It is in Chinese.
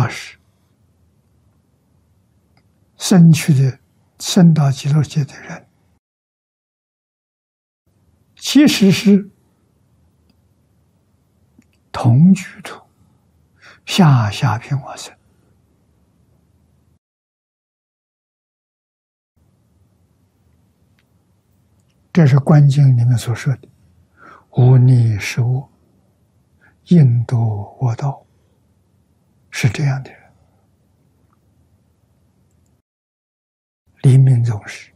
可是升到极乐界的人，其实是同居土，下下品往生。这是观经里面所说的无逆是我，应度我道，是这样的人。临命终时，